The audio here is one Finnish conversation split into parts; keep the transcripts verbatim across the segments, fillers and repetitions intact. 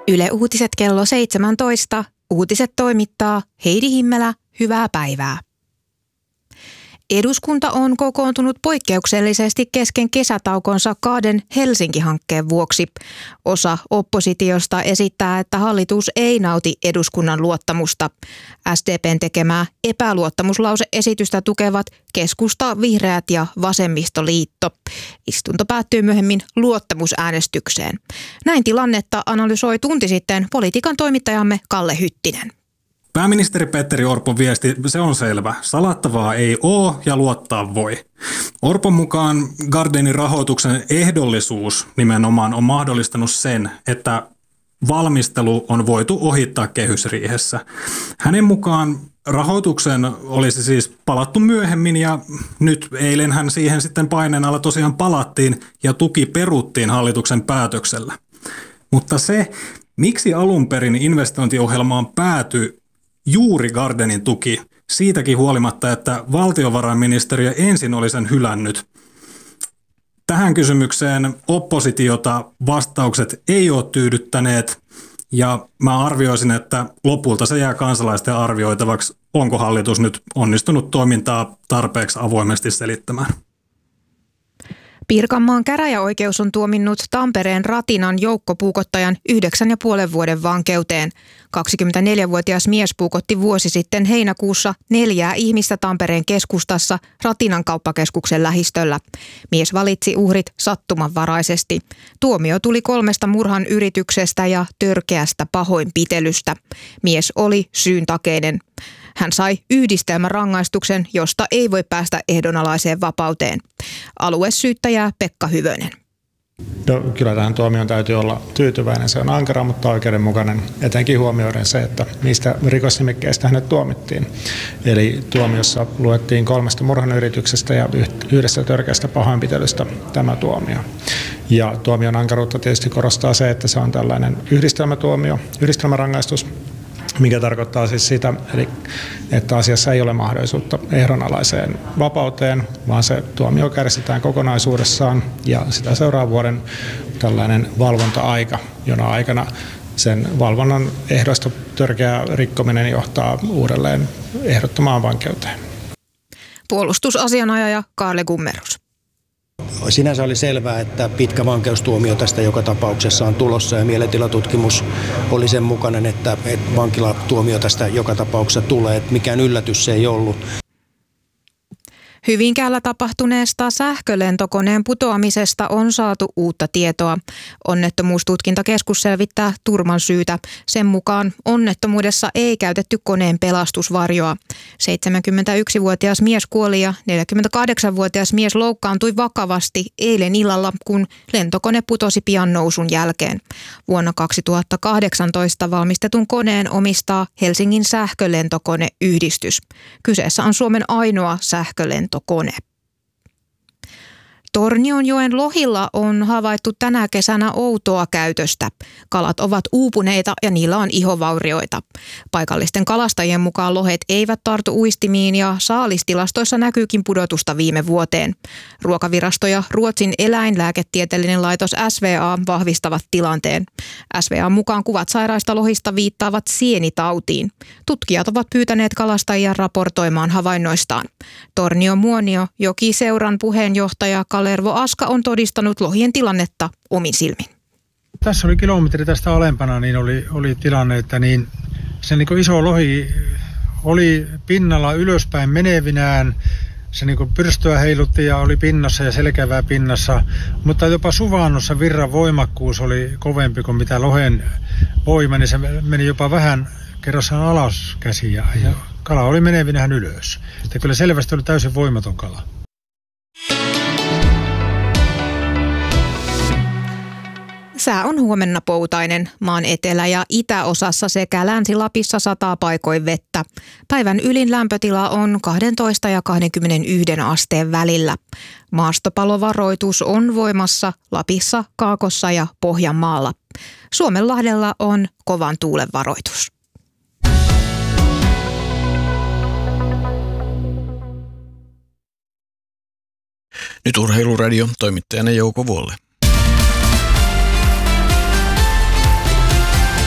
Yle Uutiset kello seitsemäntoista. Uutiset toimittaa Heidi Himmelä. Hyvää päivää. Eduskunta on kokoontunut poikkeuksellisesti kesken kesätaukonsa kahden Helsinki-hankkeen vuoksi. Osa oppositiosta esittää, että hallitus ei nauti eduskunnan luottamusta. S D P:n tekemää epäluottamuslause-esitystä tukevat keskusta, vihreät ja vasemmistoliitto. Istunto päättyy myöhemmin luottamusäänestykseen. Näin tilannetta analysoi tunti sitten politiikan toimittajamme Kalle Hyttinen. Pääministeri Petteri Orpon viesti, se on selvä. Salattavaa ei ole ja luottaa voi. Orpon mukaan Gardenin rahoituksen ehdollisuus nimenomaan on mahdollistanut sen, että valmistelu on voitu ohittaa kehysriihessä. Hänen mukaan rahoituksen olisi siis palattu myöhemmin ja nyt eilenhän siihen sitten paineen alla tosiaan palattiin ja tuki peruttiin hallituksen päätöksellä. Mutta se, miksi alun perin investointiohjelmaan päätyi juuri Gardenin tuki, siitäkin huolimatta, että valtiovarainministeriö ensin oli sen hylännyt. Tähän kysymykseen oppositiota vastaukset ei ole tyydyttäneet ja mä arvioisin, että lopulta se jää kansalaisten arvioitavaksi, onko hallitus nyt onnistunut toimintaa tarpeeksi avoimesti selittämään. Pirkanmaan käräjäoikeus on tuominnut Tampereen Ratinan joukkopuukottajan yhdeksän ja puolen vuoden vankeuteen. kaksikymmentäneljävuotias mies puukotti vuosi sitten heinäkuussa neljää ihmistä Tampereen keskustassa Ratinan kauppakeskuksen lähistöllä. Mies valitsi uhrit sattumanvaraisesti. Tuomio tuli kolmesta murhan yrityksestä ja törkeästä pahoinpitelystä. Mies oli syyntakeinen. Hän sai yhdistelmärangaistuksen, josta ei voi päästä ehdonalaiseen vapauteen. Aluesyyttäjä Pekka Hyvönen. No, kyllä tähän tuomioon täytyy olla tyytyväinen. Se on ankara, mutta oikeudenmukainen, etenkin huomioiden se, että mistä rikosnimikkeistä hänet tuomittiin. Eli tuomiossa luettiin kolmesta murhanyrityksestä ja yhdestä törkeästä pahoinpitelystä tämä tuomio. Ja tuomion ankaruutta tietysti korostaa se, että se on tällainen yhdistelmätuomio, yhdistelmärangaistus, mikä tarkoittaa siis sitä, eli että asiassa ei ole mahdollisuutta ehdonalaiseen vapauteen, vaan se tuomio kärsitään kokonaisuudessaan ja sitä seuraa vuoden tällainen valvonta-aika, jona aikana sen valvonnan ehdoista törkeä rikkominen johtaa uudelleen ehdottomaan vankeuteen. Puolustusasianajaja Kaarle Gummerus. Sinänsä oli selvää, että pitkä vankeustuomio tästä joka tapauksessa on tulossa ja mielentilatutkimus oli sen mukainen, että, että vankilatuomio tästä joka tapauksessa tulee. Että mikään yllätys se ei ollut. Hyvinkäällä tapahtuneesta sähkölentokoneen putoamisesta on saatu uutta tietoa. Onnettomuustutkintakeskus selvittää turman syytä. Sen mukaan onnettomuudessa ei käytetty koneen pelastusvarjoa. seitsemänkymmentäyksivuotias mies kuoli ja neljäkymmentäkahdeksanvuotias mies loukkaantui vakavasti eilen illalla, kun lentokone putosi pian nousun jälkeen. Vuonna kaksituhattakahdeksantoista valmistetun koneen omistaa Helsingin sähkölentokoneyhdistys. Kyseessä on Suomen ainoa sähkölentokone. Kone. Tornionjoen lohilla on havaittu tänä kesänä outoa käytöstä. Kalat ovat uupuneita ja niillä on ihovaurioita. Paikallisten kalastajien mukaan lohet eivät tartu uistimiin ja saalistilastoissa näkyykin pudotusta viime vuoteen. Ruokavirasto ja Ruotsin eläinlääketieteellinen laitos S V A vahvistavat tilanteen. S V A:n mukaan kuvat sairaista lohista viittaavat sienitautiin. Tutkijat ovat pyytäneet kalastajia raportoimaan havainnoistaan. Tornion Muonio Jokiseuran puheenjohtaja Kalervo Aska on todistanut lohien tilannetta omin silmin. Tässä oli kilometri tästä alempana, niin oli, oli tilanne, että niin, se niin iso lohi oli pinnalla ylöspäin menevinään. Se niin pyrstöä heilutti ja oli pinnassa ja selkävää pinnassa, mutta jopa suvannossa virran voimakkuus oli kovempi kuin mitä lohen voima, niin se meni jopa vähän kerrassaan alas käsiä ja kala oli menevinään ylös. Että kyllä selvästi oli täysin voimaton kala. Sää on huomenna poutainen. Maan etelä- ja itäosassa sekä Länsi-Lapissa sataa paikoin vettä. Päivän ylin lämpötila on kaksitoista ja kaksikymmentäyksi asteen välillä. Maastopalovaroitus on voimassa Lapissa, Kaakossa ja Pohjanmaalla. Suomenlahdella on kovan tuulen varoitus. Nyt Urheiluradio, toimittajana Jouko Vuolle.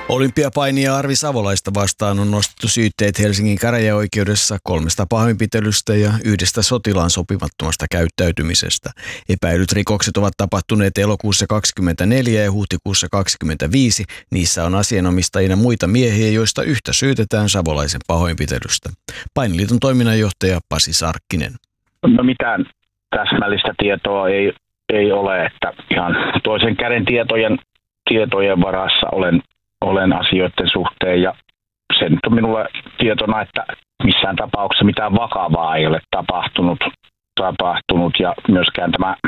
Olympiapainia Arvi Savolaista vastaan on nostettu syytteet Helsingin käräjäoikeudessa kolmesta pahoinpitelystä ja yhdestä sotilaan sopimattomasta käyttäytymisestä. Epäilyt rikokset ovat tapahtuneet elokuussa kaksikymmentäneljä ja huhtikuussa kaksikymmentäviisi. Niissä on asianomistajina muita miehiä, joista yhtä syytetään Savolaisen pahoinpitelystä. Painiliiton toiminnanjohtaja Pasi Sarkkinen. No mitään täsmällistä tietoa ei, ei ole, että ihan toisen käden tietojen, tietojen varassa olen Olen asioiden suhteen ja se nyt on minulle tietona, että missään tapauksessa mitään vakavaa ei ole tapahtunut, tapahtunut ja myöskään tämä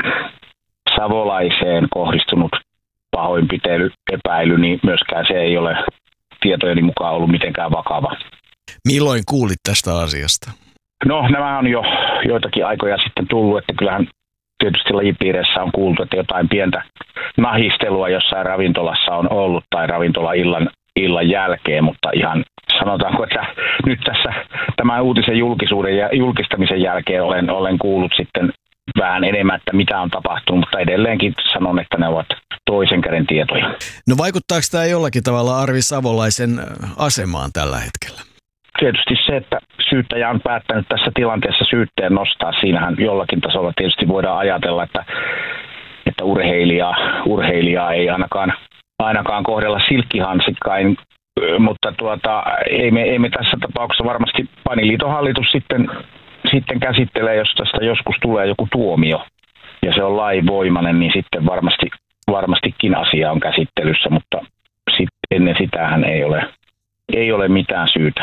Savolaiseen kohdistunut pahoinpitely, epäily, niin myöskään se ei ole tietojeni mukaan ollut mitenkään vakava. Milloin kuulit tästä asiasta? No nämä on jo joitakin aikoja sitten tullut, että kyllähän tietysti lajipiireissä on kuultu, että jotain pientä nahistelua jossain ravintolassa on ollut tai ravintola illan, illan jälkeen, mutta ihan sanotaanko, että nyt tässä tämän uutisen julkisuuden ja julkistamisen jälkeen olen, olen kuullut sitten vähän enemmän, että mitä on tapahtunut, mutta edelleenkin sanon, että ne ovat toisen käden tietoja. No vaikuttaako tämä jollakin tavalla Arvi Savolaisen asemaan tällä hetkellä? Tietysti se, että syyttäjä on päättänyt tässä tilanteessa syytteen nostaa, siinähän jollakin tasolla tietysti voidaan ajatella, että, että urheilijaa, urheilijaa ei ainakaan, ainakaan kohdella silkkihansikkain, mutta tuota, ei, me, ei me tässä tapauksessa varmasti Painiliiton hallitus sitten, sitten käsittelee, jos tästä joskus tulee joku tuomio ja se on lainvoimainen, niin sitten varmasti, varmastikin asia on käsittelyssä, mutta sit, ennen sitähän ei ole, ei ole mitään syytä.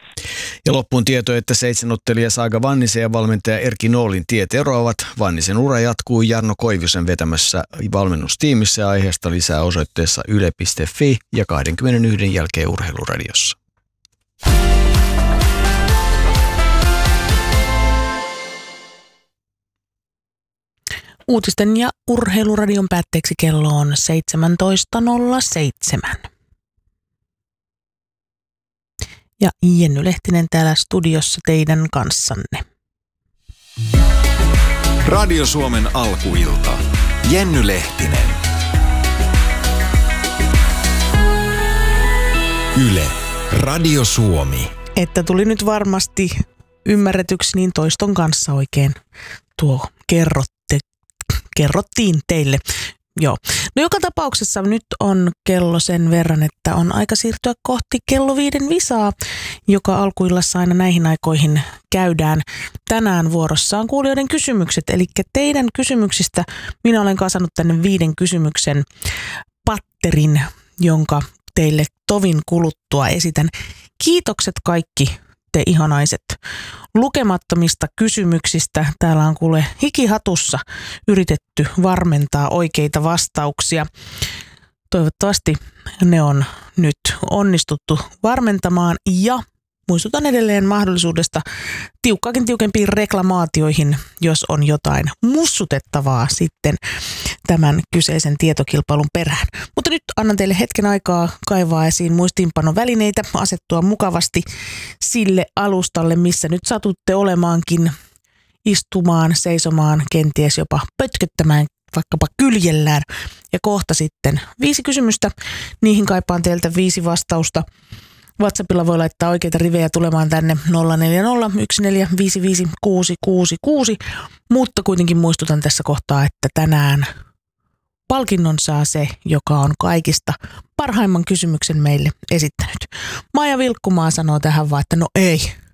Ja loppuun tieto, että seitsemänottelija Saga Vannisen ja valmentaja Erkki Noolin tiet eroavat. Vannisen ura jatkuu Jarno Koivusen vetämässä valmennustiimissä ja aiheesta lisää osoitteessa yle piste fi ja kaksikymmentäyksi jälkeen Urheiluradiossa. Uutisten ja Urheiluradion päätteeksi kello on seitsemäntoista nolla seitsemän. Ja Jenny Lehtinen täällä studiossa teidän kanssanne. Radio Suomen alkuilta. Jenny Lehtinen. Yle. Radio Suomi. Että tuli nyt varmasti ymmärretyksi niin toiston kanssa oikein tuo kerrotte, kerrottiin teille. Joo. No joka tapauksessa nyt on kello sen verran, että on aika siirtyä kohti kello viiden visaa, joka alkuillassa aina näihin aikoihin käydään. Tänään vuorossa on kuulijoiden kysymykset, eli teidän kysymyksistä minä olen kasannut tänne viiden kysymyksen patterin, jonka teille tovin kuluttua esitän. Kiitokset kaikki te ihanaiset lukemattomista kysymyksistä. Täällä on kuule hikihatussa yritetty varmentaa oikeita vastauksia. Toivottavasti ne on nyt onnistuttu varmentamaan ja muistutan edelleen mahdollisuudesta tiukkaakin tiukempiin reklamaatioihin, jos on jotain mussutettavaa sitten tämän kyseisen tietokilpailun perään. Mutta nyt annan teille hetken aikaa kaivaa esiin muistiinpanovälineitä, asettua mukavasti sille alustalle, missä nyt satutte olemaankin, istumaan, seisomaan, kenties jopa pötköttämään, vaikkapa kyljellään. Ja kohta sitten viisi kysymystä, niihin kaipaan teiltä viisi vastausta. WhatsAppilla voi laittaa oikeita rivejä tulemaan tänne nolla neljä nolla yksi neljä viisi viisi kuusi kuusi kuusi, mutta kuitenkin muistutan tässä kohtaa, että tänään palkinnon saa se, joka on kaikista parhaimman kysymyksen meille esittänyt. Maija Vilkkumaa sanoo tähän vaan, että no ei,